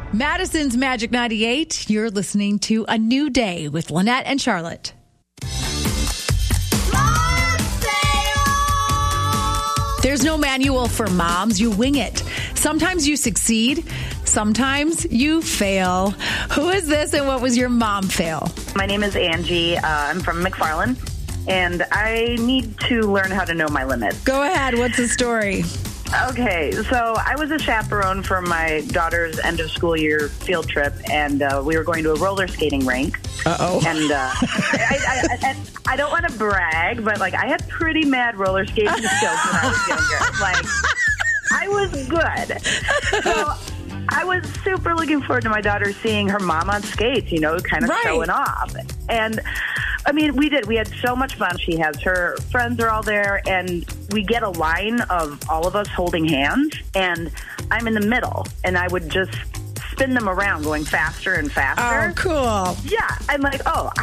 Madison's Magic 98. You're listening to A New Day with Lynette and Charlotte. There's no manual for moms. You wing it. Sometimes you succeed. Sometimes you fail. Who is this and what was your mom fail? My name is Angie. I'm from McFarland, and I need to learn how to know my limits. Go ahead. What's the story? Okay, so I was a chaperone for my daughter's end of school year field trip, and we were going to a roller skating rink. Uh-oh. And I don't want to brag, but I had pretty mad roller skating skills when I was younger. I was good. So I was super looking forward to my daughter seeing her mom on skates, kind of showing off. And we did. We had so much fun. She has her friends are all there, and we get a line of all of us holding hands, and I'm in the middle, and I would just spin them around going faster and faster. Oh, cool. Yeah. I'm like,